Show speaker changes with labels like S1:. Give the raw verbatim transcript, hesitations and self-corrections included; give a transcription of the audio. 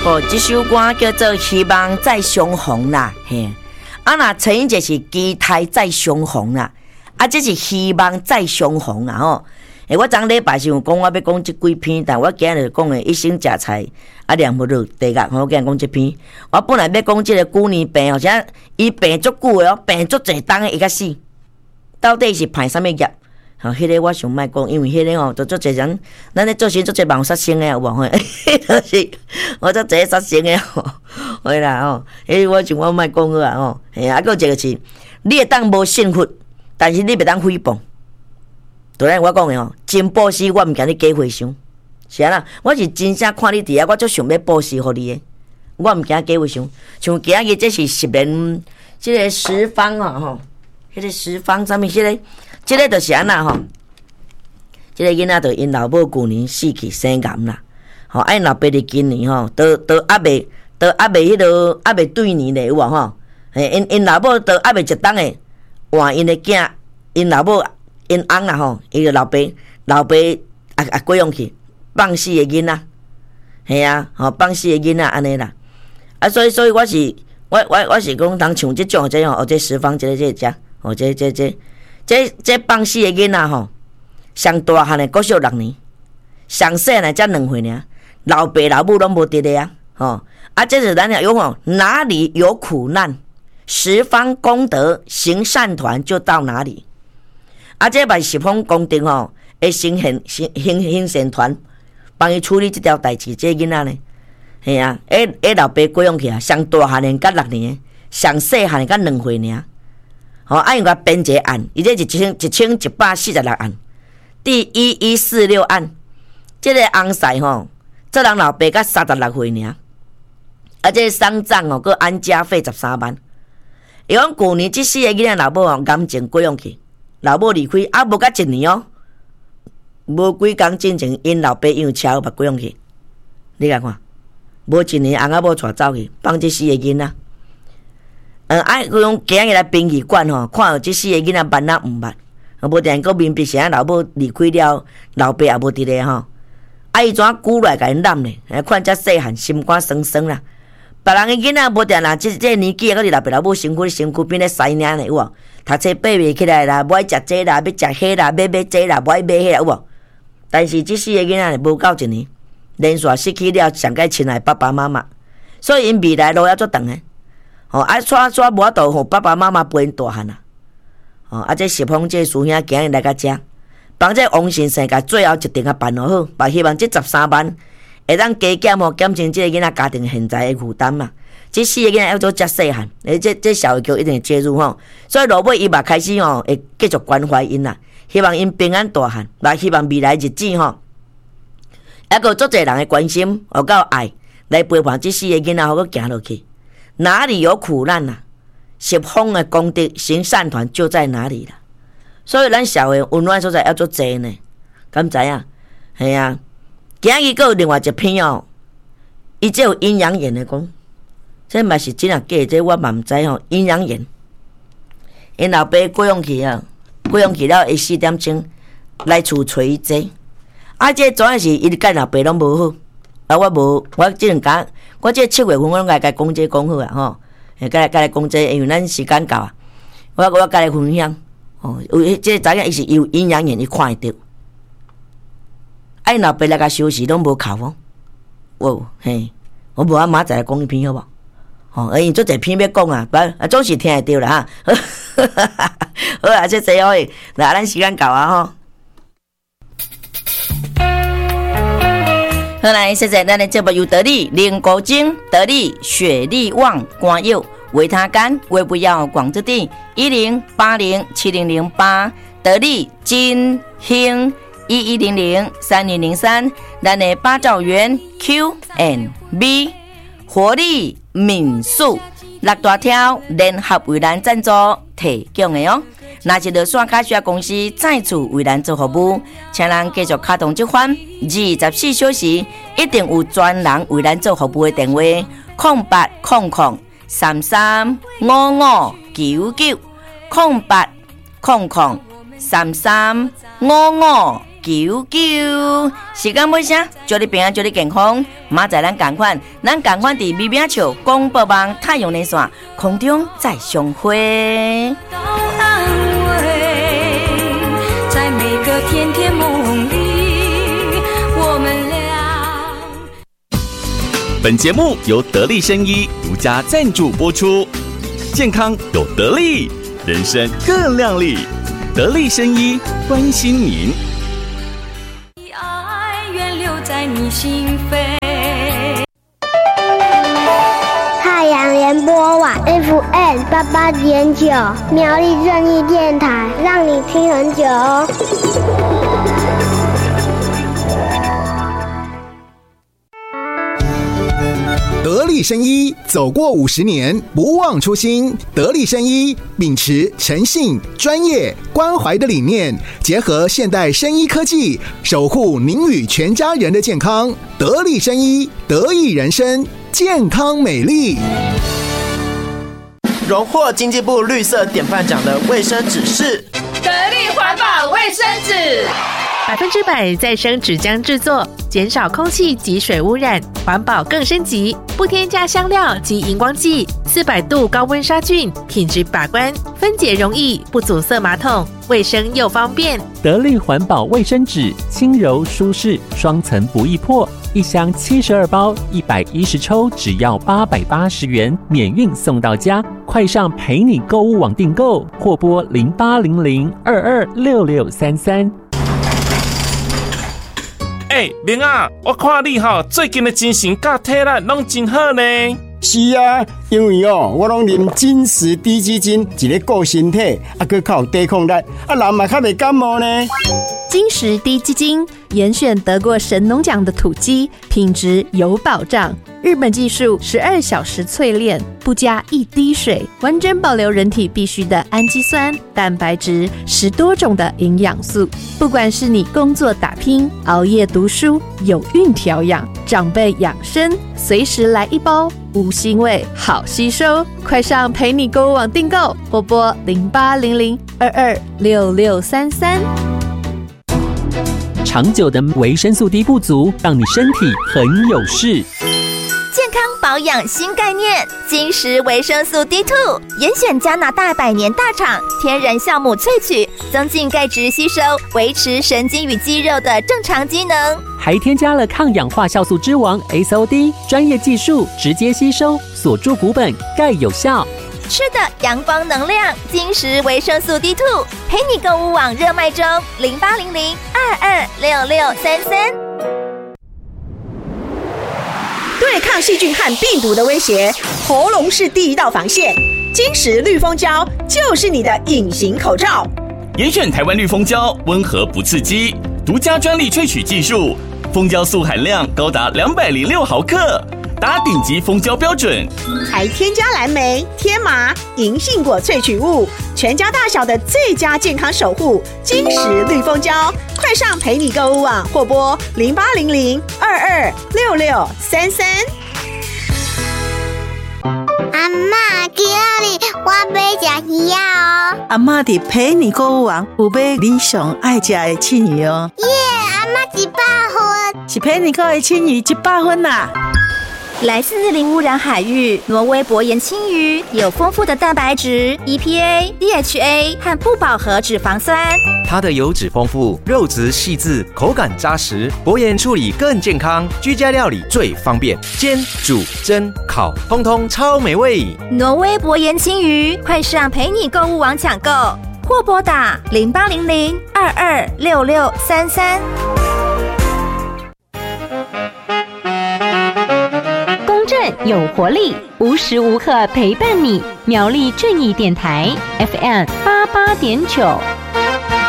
S1: 哦，这首歌叫做《希望再相逢》啦，嘿。啊，那陈英杰是期待再相逢啦，啊，这是希望再相逢啦吼。诶，我昨礼拜是有讲我要讲这几篇，但我今日讲的一生食菜，啊，念不落地角，我今日讲这篇。我本来要讲这个古年病，而且伊病足久的哦，病足侪冬的，伊甲死，到底是派啥物业？吼，迄个我想莫讲，因为迄个吼，都足侪人，咱咧做事足侪人杀生的有无？吼，就是我足侪杀生的吼，对啦吼，迄我想我莫讲好啊吼，嘿啊，还有一个是，你会当无幸福，但是你袂当诽谤。昨天我讲的吼，真布施我毋惊你假回想，是啊啦，我是真正看你伫遐，我足想要布施互你的，我毋惊假回想。像今日这是十年，即、這个十方啊吼，迄、那个十方啥物？即、這個。即个就是安那吼，即、這個囡仔就因老母舊年死去生癌啦，吼，啊因老爸伫今年吼，都都還未，都還未迄落，還未對年咧有無吼？嘿，因因老母都還未一冬誒，換因誒囝，因老母因翁啦吼，伊個老爸老爸啊啊過用去放死誒囡仔，係啊，吼放死誒囡仔安尼啦，啊所以所以我是我我我是講當像即種即種哦，即十方即個即個只，哦即即即。这这放死的囡仔吼，上大汉的国小六年，上细呢才两岁尔，老爸老母拢无伫咧啊，吼啊！这是咱有吼，哪里有苦难，十方功德行善团就到哪里。啊，这把十方功德吼，会行行行行行善团，帮伊处理这条代志。这囡仔呢，系啊，诶诶，老爸过用去啊，上大汉的才六年，上细汉的才两岁尔。哦，啊，因个编一个案，伊这一千一千一百四十六案，第一一四六案，这个翁婿吼，这人老爸才三十六岁尔，啊，这个丧葬哦，佮安家费十三万。伊讲旧年即四个囡仔老母哦，癌症过用去，老母离开，啊，无甲一年哦，无几工进前，因老爸因为车祸过用去，你甲看，无一年翁仔某带走去，放即四个囡仔。呃，啊，佢用今日来殡仪馆吼，看到即四个囡仔万啊毋捌，无定个面壁时啊，老母离开了，老爸也无伫咧吼。啊，伊怎久来甲因揽咧？看遮细汉，心肝酸酸啦。别人个囡仔无定啦，即即年纪啊，搁伫老爸老母身躯身躯边咧塞领咧有无？读册爬袂起来啦，无爱食这啦，要食迄啦，要买这啦，无爱买迄啦有无？但是即四个囡仔无够一年，连续失去了上界亲爱爸爸妈妈，所以因未来路还足长诶。哦，啊，煞煞无法度互爸爸妈妈陪因大汉啊！哦，啊，这十方这师兄今日来甲遮，帮这王先生甲最后一定啊办好，嘛希望这十三万会当加减吼，减轻这个囡仔家庭现在的负担嘛。这四个囡仔要做遮细汉，诶，这这社会局一定会介入吼。所以落尾伊嘛开始吼，会继续关怀因啦，希望因平安大汉，嘛希望未来日子吼，还佫足侪人的关心，有够爱来陪伴这四个囡仔，好佫行落去。哪里有苦难呐、啊？十方的功德行善团就在哪里了。所以咱社会温暖所在要做济呢，敢知影？系啊，今日佫有另外一篇哦，伊这有阴阳眼的讲，这嘛是真啊假？这我嘛毋知吼。阴阳眼，因老爸过用去啊，过用去了，伊四点钟来厝找伊坐。啊，这主要是伊甲老爸拢无好。啊，我无，我即两工，我即七月份我拢甲甲讲这讲好啊，吼，诶，甲甲来讲这，因为咱时间到啊，我我甲来分享，哦，有即知影伊是有阴阳眼，伊看会到，啊，因老爸来甲休息拢无哭哦，哦，嘿，我无啊，明仔载来讲一篇好无？哦，而因做一篇要讲啊，不啊，总是听会到啦哈，好啊，这最好诶，那咱时间到啊吼。好来，现在咱的节目由得力灵果精、得力雪力旺、光佑、维他甘、维不要广之地一零八零七零零八，得力金兴一一零零三零零三，咱的八兆元 Q and B 活力民宿六大条联合为咱赞助提供的哦。若是落线卡需要公司再次为咱做服务，请咱继续卡通这款二十四小时一定有专人为咱做服务的电话：空八空空三三五五九九，空八空空三三五五九九。时间尾声，祝你平安，祝你健康。明仔咱同款，咱同款伫微微笑广播网太阳连线空中再相会。
S2: 在每个甜甜梦里，我们俩。
S3: 本节目由得力生医独家赞助播出，健康有得力，人生更亮丽。得力生医关心您。
S2: 爱愿留在你心扉。
S4: 太阳联播网 F M 八八点九，苗栗正义电台，让你听很久哦。
S5: 得力生医走过五十年，不忘初心。得力生医秉持诚信、专业、关怀的理念，结合现代生医科技，守护您与全家人的健康。得力生医，得益人生，健康美丽。
S6: 荣获经济部绿色典范奖的卫生纸是
S7: 得力环保卫生纸，
S8: 百分之百再生纸浆制作，减少空气及水污染，环保更升级，不添加香料及荧光剂，四百度高温杀菌，品质把关，分解容易，不阻塞马桶，卫生又方便。
S9: 得力环保卫生纸，轻柔舒适，双层不易破，一箱七十二包，一百一十抽，只要八百八十元，免运送到家。快上陪你购物网订购，或拨零八零零二二六六三三。
S10: 哎、欸，明啊，我看你吼最近的精神甲体力拢真好呢。
S11: 是啊，因为哦，我拢啉金石低基金，一个顾身体，啊，佮较有抵抗力，啊，人嘛较袂感冒呢。
S12: 金石低基金严选得过神农奖的土鸡，品质有保障。日本技术十二小时淬炼，不加一滴水，完整保留人体必需的氨基酸、蛋白质，十多种的营养素。不管是你工作打拼、熬夜读书、有孕调养、长辈养生，随时来一包，无腥味，好吸收。快上陪你购物网订购，或拨零八零零二二六六三三。
S9: 长久的维生素 D 不足，让你身体很有事。
S13: 健康保养新概念，金石维生素 D 二 严选加拿大百年大厂天然酵母萃取，增进钙质吸收，维持神经与肌肉的正常机能，
S9: 还添加了抗氧化酵素之王 S O D， 专业技术直接吸收，锁住骨本，钙有效。
S13: 吃的阳光能量，金石维生素 D 二 陪你购物网热卖中，零八零零二二六六三三。
S14: 对抗细菌和病毒的威胁，喉咙是第一道防线。金石绿蜂胶就是你的隐形口罩。
S3: 严选台湾绿蜂胶，温和不刺激，独家专利萃取技术，蜂胶素含量高达两百零六毫克。达顶级蜂胶标准，
S14: 还添加蓝莓、天麻、银杏果萃取物，全家大小的最佳健康守护。金石绿蜂胶，快上陪你购物网或拨零八零零二二六六三三。
S4: 阿嬷，今日我要吃鱼啊！哦，
S15: 阿嬷伫陪你购物网有买你上爱吃的青鱼哦。
S4: 耶，阿嬷一百分，
S15: 是陪你购的青鱼一百分啦。
S13: 来自零污染海域，挪威薄盐青鱼有丰富的蛋白质、E P A、D H A 和不饱和脂肪酸。
S16: 它的油脂丰富，肉质细致，口感扎实，薄盐处理更健康，居家料理最方便，煎、煮、蒸、烤，通通超美味。
S13: 挪威薄盐青鱼，快上陪你购物网抢购，或拨打零八零零二二六六三三。
S17: 有活力，无时无刻陪伴你。苗栗正义电台 F M 八八点九。